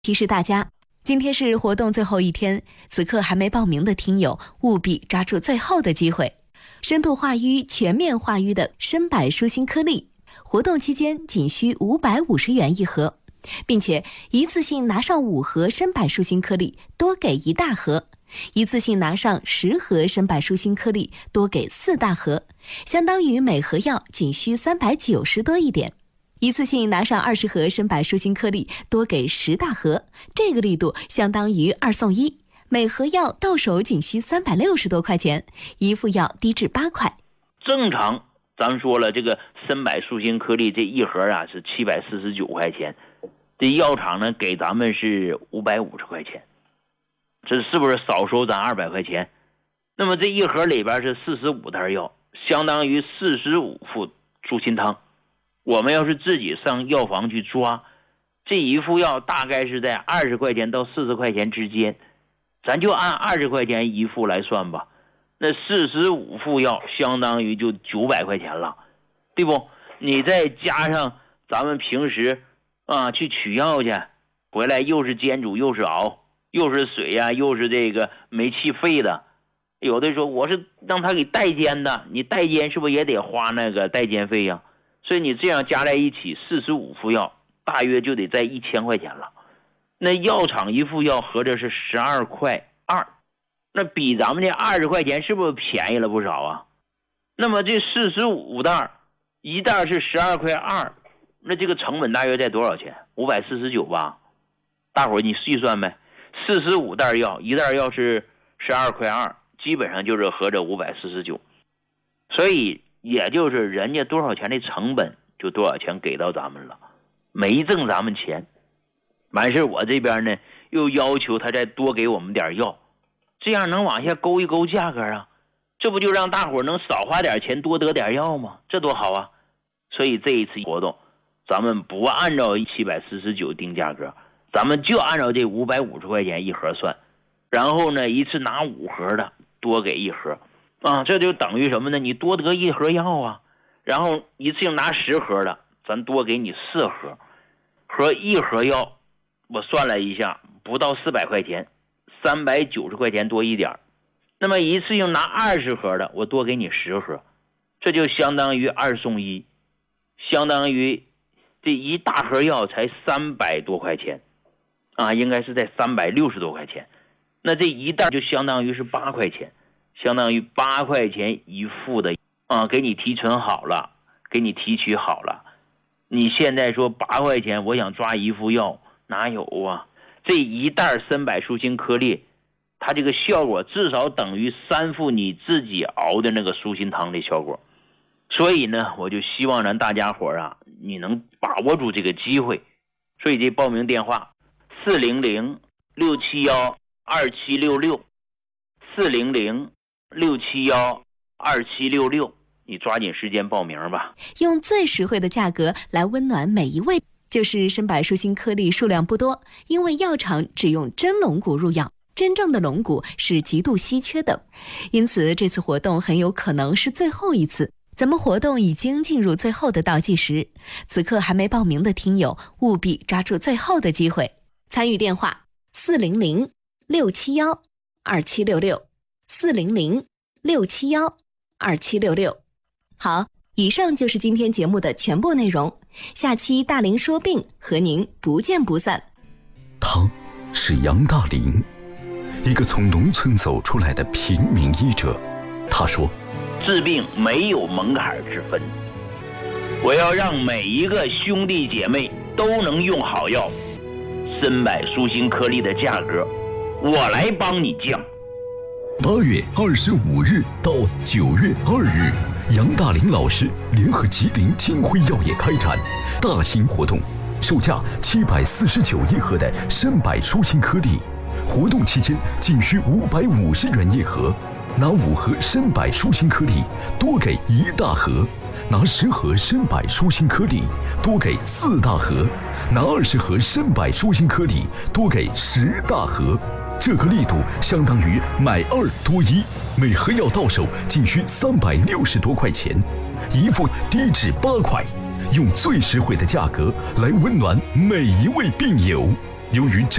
提示大家，今天是活动最后一天，此刻还没报名的听友务必抓住最后的机会。深度化瘀、全面化瘀的深柏舒心颗粒，活动期间仅需550元一盒，并且一次性拿上5盒深柏舒心颗粒，多给1大盒；一次性拿上10盒深柏舒心颗粒，多给4大盒，相当于每盒药仅需390多一点。一次性拿上20盒深柏舒心颗粒，多给10大盒，这个力度相当于2送1，每盒药到手仅需360多块钱，一副药低至8块。 正常咱说了，这个深柏舒心颗粒这一盒啊是749块钱，这药厂呢给咱们是550块钱，这是不是少收咱200块钱？那么这一盒里边是45袋药，相当于45副舒心汤。我们要是自己上药房去抓，这一副药大概是在20块钱到40块钱之间，咱就按20块钱一副来算吧，那45副药相当于就900块钱了，对不？你再加上咱们平时去取药去，回来又是煎煮又是熬，又是水呀，又是这个煤气费的，有的说我是让他给代煎的，你代煎是不是也得花那个代煎费呀？所以你这样加在一起45副药大约就得在1000块钱了。那药厂一副药合着是12块2，那比咱们这20块钱是不是便宜了不少啊？那么这45袋，一袋是12块2，那这个成本大约在多少钱？549吧。大伙儿你细算呗，45袋药，一袋药是12块2，基本上就是合着549。所以也就是人家多少钱的成本就多少钱给到咱们了，没挣咱们钱。完事我这边呢又要求他再多给我们点药，这样能往下勾一勾价格啊，这不就让大伙能少花点钱多得点药吗？这多好啊。所以这一次活动咱们不按照749定价格，咱们就按照这550块钱一盒算，然后呢一次拿5盒的多给1盒这就等于什么呢？你多得1盒药啊，然后一次性拿10盒的，咱多给你4盒，和1盒药我算了一下，不到400块钱，390块钱多一点。那么一次性拿20盒的，我多给你10盒，这就相当于2送1，相当于这一大盒药才300多块钱应该是在360多块钱。那这一袋就相当于是8块钱，相当于8块钱一副的给你提纯好了，给你提取好了。你现在说8块钱我想抓一副药，哪有啊？这一袋深柏舒心颗粒，它这个效果至少等于3副你自己熬的那个舒心汤的效果。所以呢我就希望咱大家伙你能把握住这个机会。所以这报名电话400-671-2766，400-671-2766，你抓紧时间报名吧。 用最实惠的价格来温暖每一位，就是深柏舒心颗粒数量不多，因为药厂只用真龙骨入药，真正的龙骨是极度稀缺的，因此这次活动很有可能是最后一次。咱们活动已经进入最后的倒计时，此刻还没报名的听友务必抓住最后的机会。参与电话400-671-2766，400-671-2766。好，以上就是今天节目的全部内容，下期大林说病和您不见不散。 他是杨大林，一个从农村走出来的平民医者。他说， 治病没有门槛之分，我要让每一个兄弟姐妹都能用好药，深柏舒心颗粒的价格我来帮你降。 8月25日到9月2日，杨大林老师联合吉林金辉药业开展大型活动，售价749一盒的深柏舒心颗粒，活动期间仅需550元一盒，拿5盒深柏舒心颗粒多给1大盒，拿10盒深柏舒心颗粒多给4大盒，拿20盒深柏舒心颗粒多给10大盒。这个力度相当于买2多1，每盒药到手仅需360多块钱，一副低至8块，用最实惠的价格来温暖每一位病友。 由于